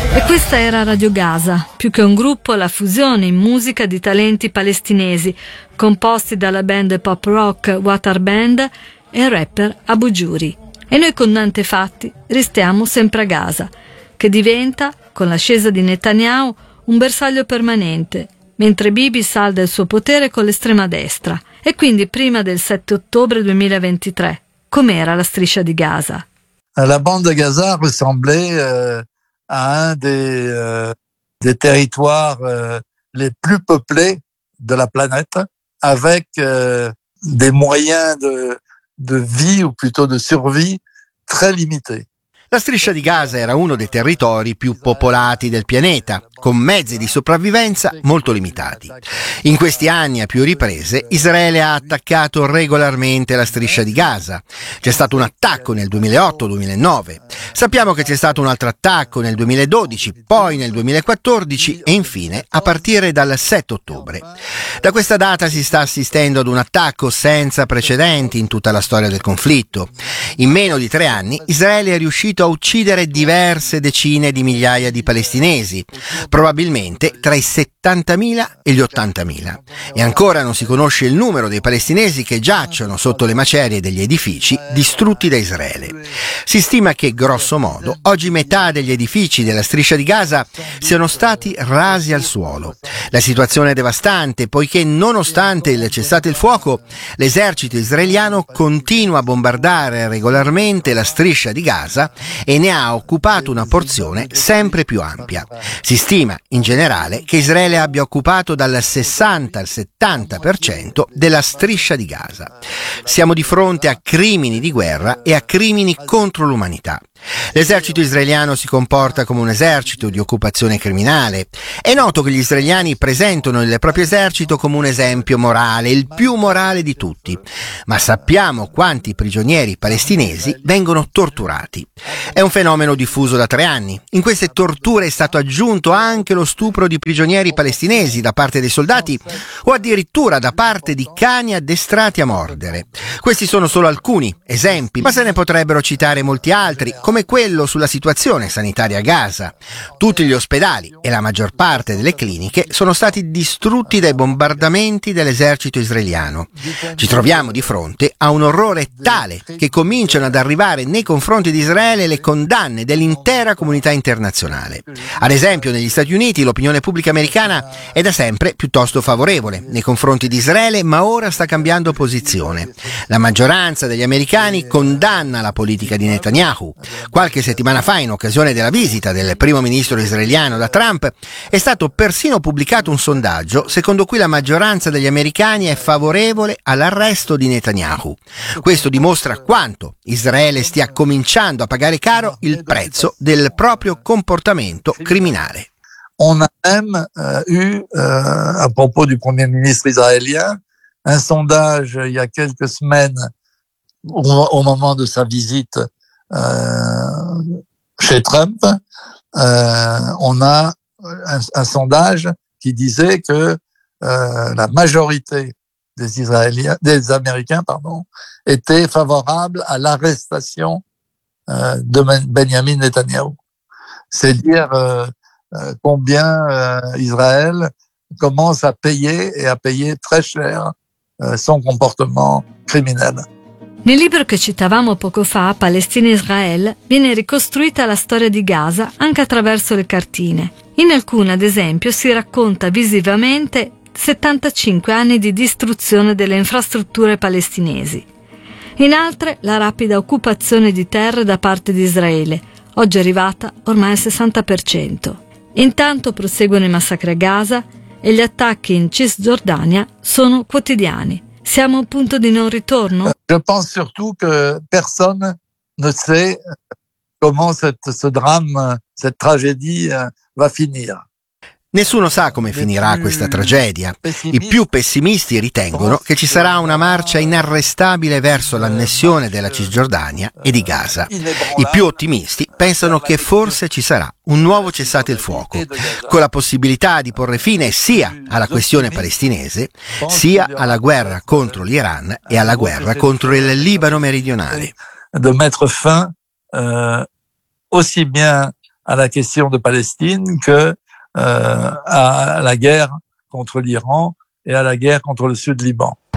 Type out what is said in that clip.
E questa era Radio Gaza, più che un gruppo, la fusione in musica di talenti palestinesi, composti dalla band pop rock Watar Band e il rapper Abu Juri. E noi con Nante Fatti restiamo sempre a Gaza, che diventa, con l'ascesa di Netanyahu, un bersaglio permanente, mentre Bibi salda il suo potere con l'estrema destra. E quindi prima del 7 ottobre 2023, com'era la striscia di Gaza? La bande de Gaza ressemblait à un des territoires les plus peuplés de la planète, avec des moyens de vie, ou plutôt de survie, très limités. La striscia di Gaza era uno dei territori più popolati del pianeta, con mezzi di sopravvivenza molto limitati. In questi anni, a più riprese, Israele ha attaccato regolarmente la striscia di Gaza. C'è stato un attacco nel 2008-2009. Sappiamo che c'è stato un altro attacco nel 2012, poi nel 2014 e infine a partire dal 7 ottobre. Da questa data si sta assistendo ad un attacco senza precedenti in tutta la storia del conflitto. In meno di 3 anni Israele è riuscito a uccidere diverse decine di migliaia di palestinesi, probabilmente tra i 70.000 e gli 80.000. E ancora non si conosce il numero dei palestinesi che giacciono sotto le macerie degli edifici distrutti da Israele. Si stima che, grosso modo, oggi metà degli edifici della striscia di Gaza siano stati rasi al suolo. La situazione è devastante, poiché nonostante il cessate il fuoco, l'esercito israeliano continua a bombardare regolarmente la striscia di Gaza e ne ha occupato una porzione sempre più ampia. Si stima, in generale, che Israele abbia occupato dal 60 al 70% della striscia di Gaza. Siamo di fronte a crimini di guerra e a crimini contro l'umanità. L'esercito israeliano si comporta come un esercito di occupazione criminale. È noto che gli israeliani presentano il proprio esercito come un esempio morale, il più morale di tutti. Ma sappiamo quanti prigionieri palestinesi vengono torturati. È un fenomeno diffuso da 3 anni. In queste torture è stato aggiunto anche lo stupro di prigionieri palestinesi da parte dei soldati o addirittura da parte di cani addestrati a mordere. Questi sono solo alcuni esempi, ma se ne potrebbero citare molti altri, come quello sulla situazione sanitaria a Gaza. Tutti gli ospedali e la maggior parte delle cliniche sono stati distrutti dai bombardamenti dell'esercito israeliano. Ci troviamo di fronte a un orrore tale che cominciano ad arrivare nei confronti di Israele le condanne dell'intera comunità internazionale. Ad esempio, negli Stati Uniti l'opinione pubblica americana è da sempre piuttosto favorevole nei confronti di Israele, ma ora sta cambiando posizione. La maggioranza degli americani condanna la politica di Netanyahu. Qualche settimana fa, in occasione della visita del primo ministro israeliano da Trump, è stato persino pubblicato un sondaggio secondo cui la maggioranza degli americani è favorevole all'arresto di Netanyahu. Questo dimostra quanto Israele stia cominciando a pagare caro il prezzo del proprio comportamento criminale. On a même eu, à propos du Premier ministre israélien, un sondage il y a quelques semaines au moment de sa visite chez Trump. On a un sondage qui disait que la majorité des Américains, étaient favorables à l'arrestation de Benjamin Netanyahu. C'est dire combien Israël commence à payer et à payer très cher son comportement criminel. Nel libro che citavamo poco fa, Palestina e Israele, viene ricostruita la storia di Gaza anche attraverso le cartine. In alcune, ad esempio, si racconta visivamente 75 anni di distruzione delle infrastrutture palestinesi. In altre, la rapida occupazione di terre da parte di Israele, oggi arrivata ormai al 60%. Intanto proseguono i massacri a Gaza e gli attacchi in Cisgiordania sono quotidiani. Siamo a un punto di non ritorno? Je pense surtout que personne ne sait comment ce drame, cette tragédie va finire. Nessuno sa come finirà questa tragedia. I più pessimisti ritengono che ci sarà una marcia inarrestabile verso l'annessione della Cisgiordania e di Gaza. I più ottimisti pensano che forse ci sarà un nuovo cessate il fuoco, con la possibilità di porre fine sia alla questione palestinese, sia alla guerra contro l'Iran e alla guerra contro il Libano meridionale. De mettre fin aussi bien à la question de Palestine que à la guerre contre l'Iran et à la guerre contre le Sud Liban.